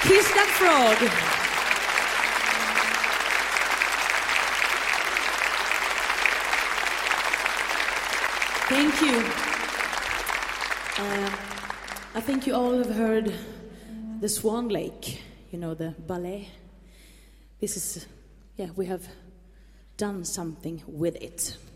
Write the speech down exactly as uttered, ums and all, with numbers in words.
Kiss That Frog. Thank you. Uh, I think you all have heard the Swan Lake, you know, the ballet. This is, yeah, we have done something with it.